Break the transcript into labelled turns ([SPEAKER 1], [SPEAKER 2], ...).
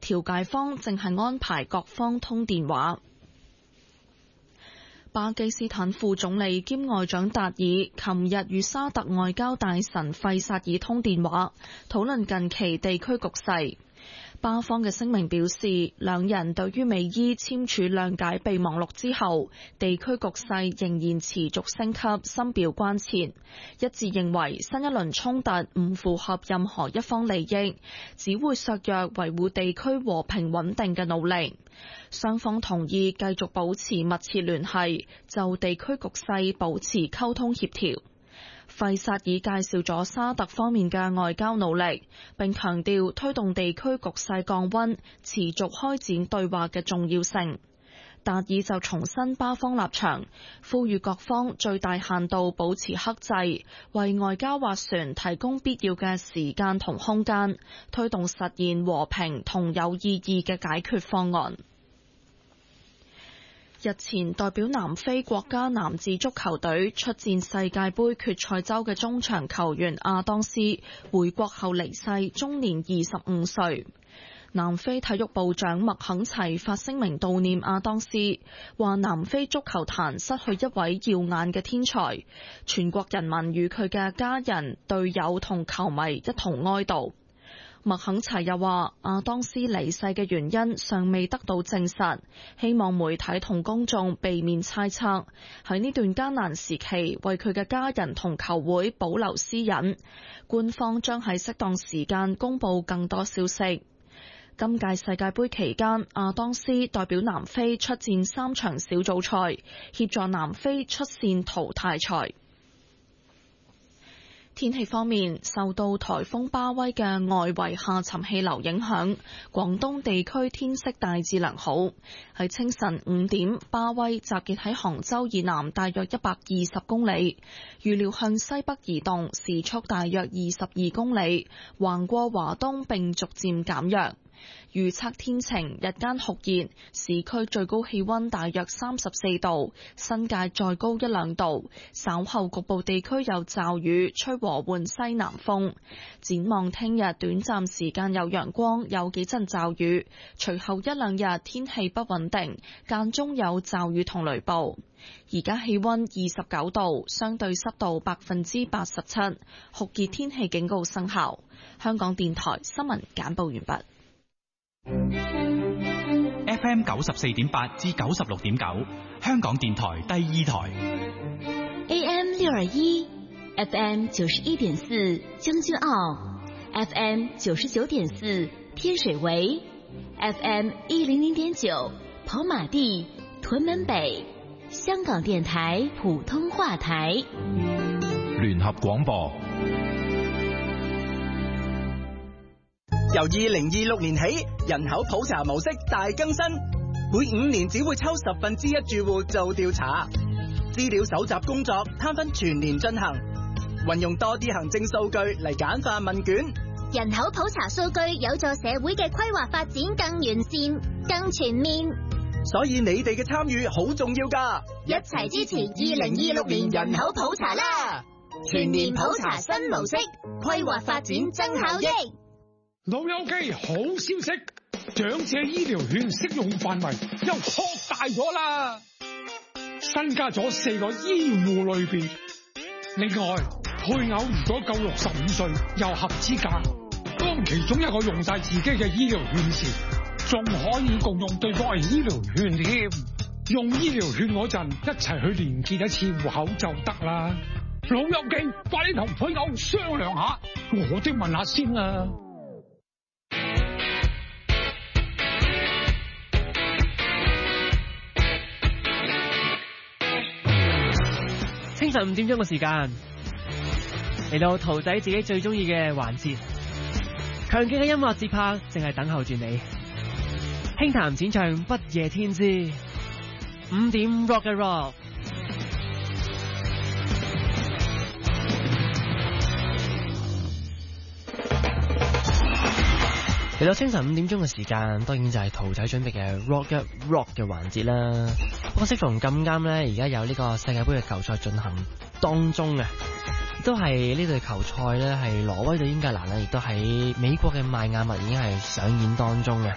[SPEAKER 1] 調解方正係安排各方通電話。巴基斯坦副總理兼外長達爾琴日與沙特外交大臣費薩爾通電話，討論近期地區局勢。巴方嘅聲明表示，兩人對於美伊簽署諒解備忘錄之後，地區局勢仍然持續升級，深表關切，一致認為新一輪衝突唔符合任何一方利益，只會削弱維護地區和平穩定嘅努力。雙方同意繼續保持密切聯繫，就地區局勢保持溝通協調。費薩爾介紹咗沙特方面嘅外交努力，並強調推動地區局勢降溫、持續開展對話嘅重要性。達爾就重申巴方立場，呼籲各方最大限度保持克制，為外交斡旋提供必要嘅時間同空間，推動實現和平同有意義嘅解決方案。日前代表南非國家男子足球隊出戰世界盃決賽周嘅中場球員亞當斯回國後離世，終年25歲。南非體育部長麥肯齊發聲明悼念亞當斯，話南非足球壇失去一位耀眼嘅天才，全國人民與佢嘅家人、隊友同球迷一同哀悼。麥肯齊又話，亞當斯離世嘅原因尚未得到證實，希望媒體同公眾避免猜測，喺呢段艱難時期為佢嘅家人同球會保留私隱，官方將喺適當時間公布更多消息。今屆世界盃期間，亞當斯代表南非出戰3場小組賽，協助南非出線淘汰賽。天氣方面，受到颱風巴威嘅外圍下沉氣流影響，廣東地區天色大致良好。喺清晨5點，巴威集結喺杭州以南大約120公里，預料向西北移動，時速大約22公里，橫過華東並逐漸減弱。預測天晴，日間酷熱，市區最高氣溫大約34度，新界再高1-2度。稍後局部地區有驟雨，吹和緩西南風。展望聽日短暫時間有陽光，有幾陣驟雨，隨後1-2日天氣不穩定，間中有驟雨同雷暴。而家氣溫29度，相對濕度87%，酷熱天氣警告生效。香港電台新聞簡報完畢。
[SPEAKER 2] FM 94.8至96.9，香港電台第2台。
[SPEAKER 3] AM 621 FM 91.4將軍澳 FM 99.4天水圍 FM 100.9跑馬地屯門北，香港電台普通話台。
[SPEAKER 4] 聯合廣播。
[SPEAKER 5] 由2026年起，人口普查模式大更新，每5年只會抽1/10住戶做調查，資料搜集工作攤分全年進行，運用多啲行政數據嚟簡化問卷。
[SPEAKER 6] 人口普查數據有助社會嘅規劃發展更完善、更全面，
[SPEAKER 5] 所以你哋嘅參與好重要㗎，
[SPEAKER 6] 一齊支持2026年人口普查啦！全年普查新模式，規劃發展增效益。
[SPEAKER 7] 老友記，好消息，長者醫療券適用範圍又擴大咗啦，新加咗4個醫護類別。另外，配偶如果夠65歲又合資格，當其中一個用晒自己嘅醫療券時，仲可以共用對方嘅醫療券添。用醫療券嗰陣，一齊去連結一次戶口就得啦。老友記，快啲同配偶商量下，我都問下先啦。
[SPEAKER 8] 清晨5點鐘嘅時間，嚟到徒仔自己最中意嘅環節，強勁嘅音樂節拍淨係等候住你。輕談淺唱不夜天之5點 Rock and Roll。嚟到清晨5點鐘嘅時間，當然就係徒仔準備嘅 Rock and Rock 嘅環節啦。不過適逢咁啱呢，而家有呢個世界盃嘅球賽進行當中嘅，亦都係呢隊球賽呢係挪威對英格蘭呢，亦都喺美國嘅邁阿密已經係上演當中嘅。